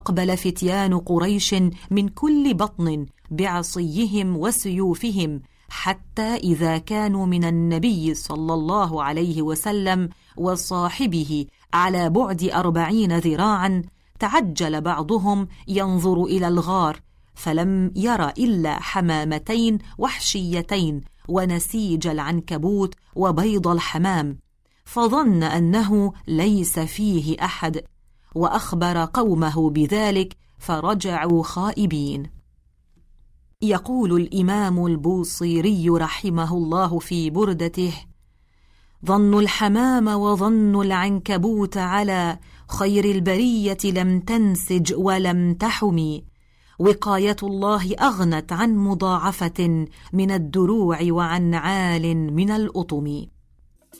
أقبل فتيان قريش من كل بطن بعصيهم وسيوفهم، حتى إذا كانوا من النبي صلى الله عليه وسلم وصاحبه على بعد 40 ذراعا، تعجل بعضهم ينظر إلى الغار، فلم ير إلا حمامتين وحشيتين ونسيج العنكبوت وبيض الحمام، فظن أنه ليس فيه أحد، وأخبر قومه بذلك فرجعوا خائبين. يقول الإمام البوصيري رحمه الله في بردته: ظن الحمام وظن العنكبوت على خير البرية لم تنسج ولم تحمي، وقاية الله أغنت عن مضاعفة من الدروع وعن عال من الأطم.